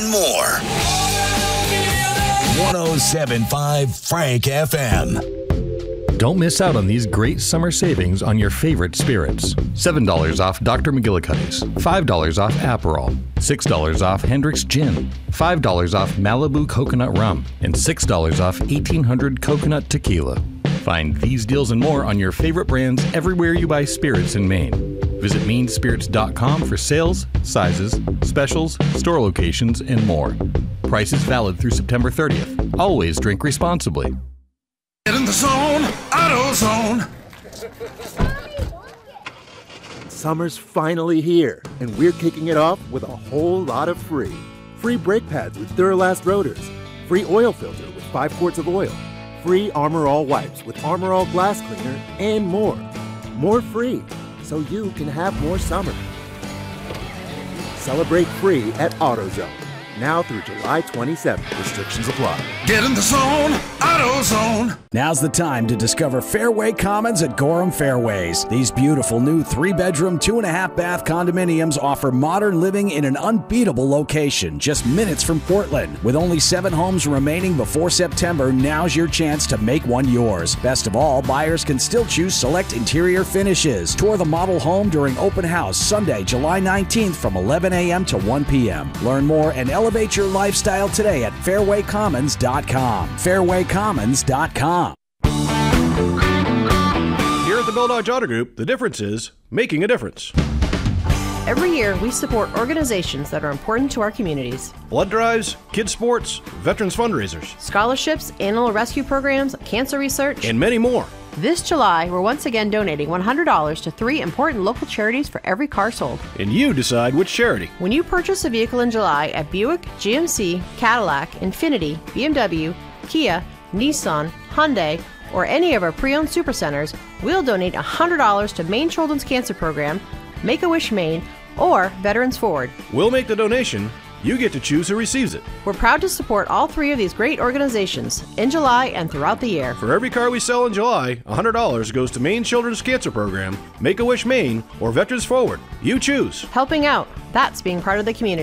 and more. 107.5 Frank FM. Don't miss out on these great summer savings on your favorite spirits. $7 off Dr. McGillicuddy's, $5 off Aperol, $6 off Hendrick's Gin, $5 off Malibu Coconut Rum, and $6 off 1800 Coconut Tequila. Find these deals and more on your favorite brands everywhere you buy spirits in Maine. Visit mainspirits.com for sales, sizes, specials, store locations, and more. Prices valid through September 30th. Always drink responsibly. Get in the zone, AutoZone. Summer's finally here, and we're kicking it off with a whole lot of free. Free brake pads with Duralast rotors. Free oil filter with 5 quarts of oil. Free Armor All wipes with Armor All glass cleaner, and more. More free, so you can have more summer. Celebrate free at AutoZone. Now through July 27th. Restrictions apply. Get in the zone, AutoZone. Now's the time to discover Fairway Commons at Gorham Fairways. These beautiful new 3-bedroom, 2.5-bath condominiums offer modern living in an unbeatable location, just minutes from Portland. With only 7 homes remaining before September, now's your chance to make one yours. Best of all, buyers can still choose select interior finishes. Tour the model home during open house Sunday, July 19th from 11 a.m. to 1 p.m. Learn more and elevate your lifestyle today at fairwaycommons.com. fairwaycommons.com. Here at the Bell Dodge Auto Group, the difference is making a difference. Every year, we support organizations that are important to our communities. Blood drives, kids sports, veterans fundraisers, Scholarships, animal rescue programs, cancer research, and many more. This July, we're once again donating $100 to 3 important local charities for every car sold. And you decide which charity. When you purchase a vehicle in July at Buick, GMC, Cadillac, Infiniti, BMW, Kia, Nissan, Hyundai, or any of our pre-owned supercenters, we'll donate $100 to Maine Children's Cancer Program, Make-A-Wish Maine, or Veterans Forward. We'll make the donation. You get to choose who receives it. We're proud to support all 3 of these great organizations in July and throughout the year. For every car we sell in July, $100 goes to Maine Children's Cancer Program, Make-A-Wish Maine, or Veterans Forward. You choose. Helping out, that's being part of the community.